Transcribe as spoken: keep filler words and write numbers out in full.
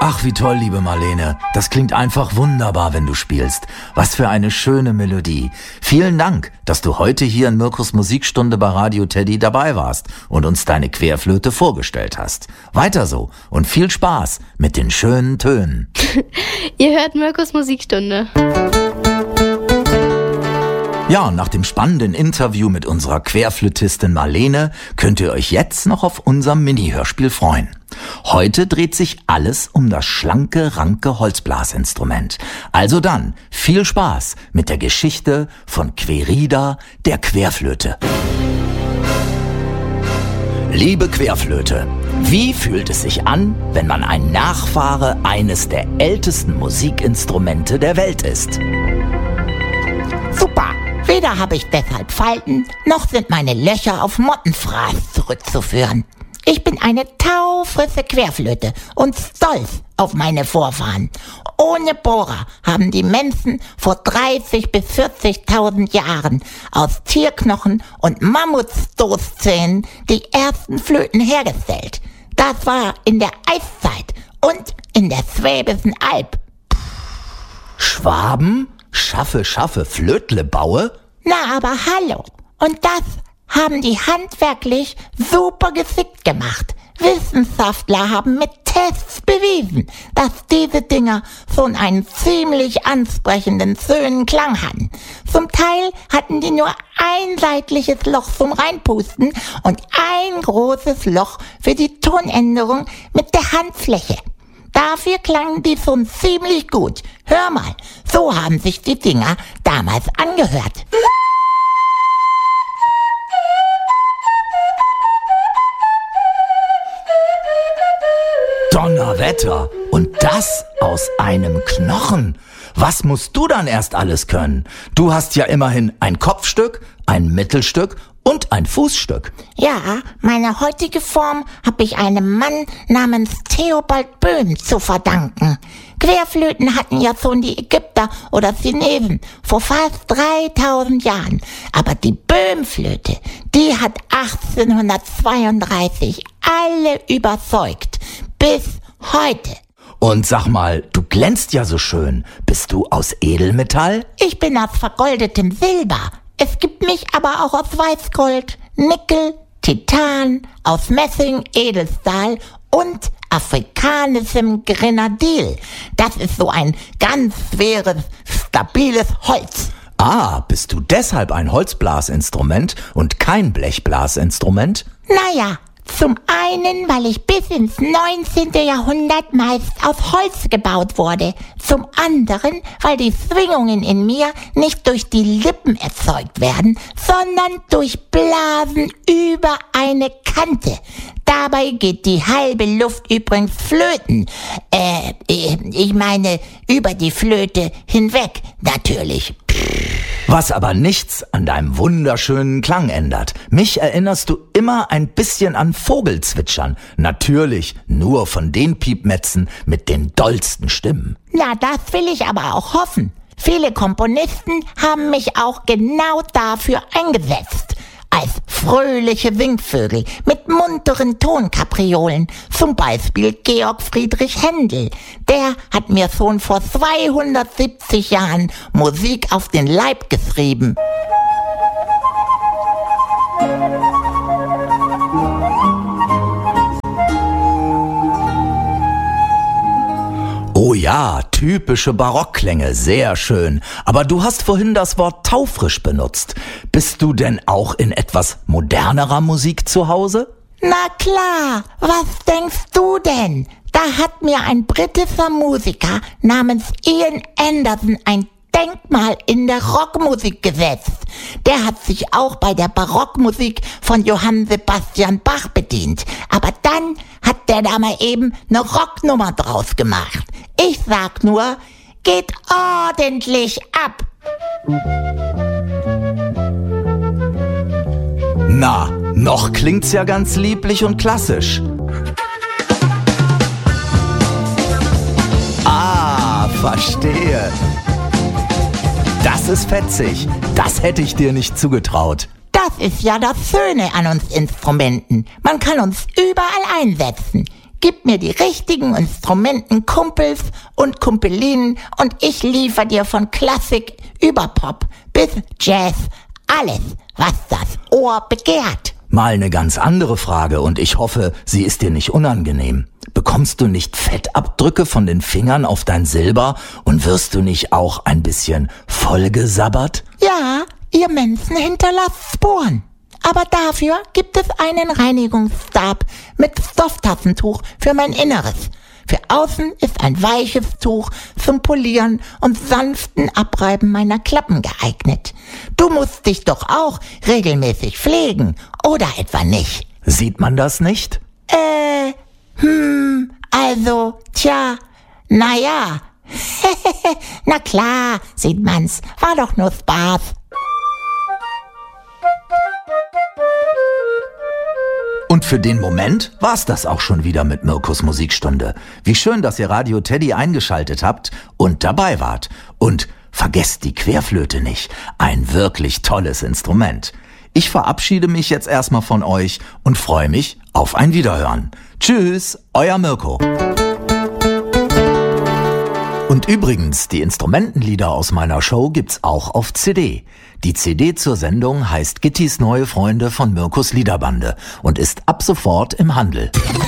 Ach, wie toll, liebe Marlene. Das klingt einfach wunderbar, wenn du spielst. Was für eine schöne Melodie. Vielen Dank, dass du heute hier in Mirkus Musikstunde bei Radio Teddy dabei warst und uns deine Querflöte vorgestellt hast. Weiter so und viel Spaß mit den schönen Tönen. Ihr hört Mirkus Musikstunde. Ja, und nach dem spannenden Interview mit unserer Querflötistin Marlene könnt ihr euch jetzt noch auf unser Mini-Hörspiel freuen. Heute dreht sich alles um das schlanke, ranke Holzblasinstrument. Also dann, viel Spaß mit der Geschichte von Querida, der Querflöte. Liebe Querflöte, wie fühlt es sich an, wenn man ein Nachfahre eines der ältesten Musikinstrumente der Welt ist? Super! Weder habe ich deshalb Falten, noch sind meine Löcher auf Mottenfraß zurückzuführen. Ich bin eine taufrische Querflöte und stolz auf meine Vorfahren. Ohne Bohrer haben die Menschen vor dreißig bis vierzigtausend Jahren aus Tierknochen und Mammutstoßzähnen die ersten Flöten hergestellt. Das war in der Eiszeit und in der Schwäbischen Alb. Schwaben? Schaffe, schaffe, Flötle baue? Na, aber hallo. Und das haben die handwerklich super geschickt gemacht. Wissenschaftler haben mit Tests bewiesen, dass diese Dinger schon einen ziemlich ansprechenden, schönen Klang hatten. Zum Teil hatten die nur ein seitliches Loch zum Reinpusten und ein großes Loch für die Tonänderung mit der Handfläche. Dafür klangen die schon ziemlich gut. Hör mal, so haben sich die Dinger damals angehört. Donnerwetter! Und das aus einem Knochen! Was musst du dann erst alles können? Du hast ja immerhin ein Kopfstück, ein Mittelstück und ein Fußstück. Ja, meine heutige Form habe ich einem Mann namens Theobald Böhm zu verdanken. Querflöten hatten ja schon die Ägypter oder Chinesen vor fast dreitausend Jahren. Aber die Böhmflöte, die hat achtzehnhundertzweiunddreißig alle überzeugt. Bis heute. Und sag mal, du glänzt ja so schön. Bist du aus Edelmetall? Ich bin aus vergoldetem Silber. Es gibt mich aber auch aus Weißgold, Nickel, Titan, aus Messing, Edelstahl und afrikanischem Grenadil. Das ist so ein ganz schweres, stabiles Holz. Ah, bist du deshalb ein Holzblasinstrument und kein Blechblasinstrument? Naja, zum einen, weil ich bis ins neunzehnten Jahrhundert meist aus Holz gebaut wurde. Zum anderen, weil die Schwingungen in mir nicht durch die Lippen erzeugt werden, sondern durch Blasen über eine Kante. Dabei geht die halbe Luft übrigens flöten. Äh, ich meine, über die Flöte hinweg, natürlich. Was aber nichts an deinem wunderschönen Klang ändert. Mich erinnerst du immer ein bisschen an Vogelzwitschern. Natürlich nur von den Piepmetzen mit den dollsten Stimmen. Na, das will ich aber auch hoffen. Viele Komponisten haben mich auch genau dafür eingesetzt. Als fröhliche Singvögel mit munteren Tonkapriolen. Zum Beispiel Georg Friedrich Händel. Der hat mir schon vor zweihundertsiebzig Jahren Musik auf den Leib geschrieben. Oh ja, typische Barockklänge, sehr schön. Aber du hast vorhin das Wort taufrisch benutzt. Bist du denn auch in etwas modernerer Musik zu Hause? Na klar, was denkst du denn? Da hat mir ein britischer Musiker namens Ian Anderson ein Denkmal in der Rockmusik gesetzt. Der hat sich auch bei der Barockmusik von Johann Sebastian Bach bedient. Aber dann hat der da mal eben eine Rocknummer draus gemacht. Ich sag nur, geht ordentlich ab. Na, noch klingt's ja ganz lieblich und klassisch. Ah, verstehe. Das ist fetzig. Das hätte ich dir nicht zugetraut. Das ist ja das Schöne an uns Instrumenten. Man kann uns überall einsetzen. Gib mir die richtigen Instrumenten, Kumpels und Kumpelinen und ich liefere dir von Klassik über Pop bis Jazz alles, was das Ohr begehrt. Mal eine ganz andere Frage und ich hoffe, sie ist dir nicht unangenehm. Bekommst du nicht Fettabdrücke von den Fingern auf dein Silber und wirst du nicht auch ein bisschen vollgesabbert? Ja, ihr Menschen hinterlasst Sporen. Aber dafür gibt es einen Reinigungsstab mit Stofftaschentuch für mein Inneres. Für außen ist ein weiches Tuch zum Polieren und sanften Abreiben meiner Klappen geeignet. Du musst dich doch auch regelmäßig pflegen, oder etwa nicht? Sieht man das nicht? Äh, hm, also, tja, naja. Na klar, sieht man's, war doch nur Spaß. Und für den Moment war's das auch schon wieder mit Mirkus Musikstunde. Wie schön, dass ihr Radio Teddy eingeschaltet habt und dabei wart. Und vergesst die Querflöte nicht. Ein wirklich tolles Instrument. Ich verabschiede mich jetzt erstmal von euch und freue mich auf ein Wiederhören. Tschüss, euer Mirko. Und übrigens, die Instrumentenlieder aus meiner Show gibt's auch auf C D. Die C D zur Sendung heißt Gittys neue Freunde von Mirkus Liederbande und ist ab sofort im Handel.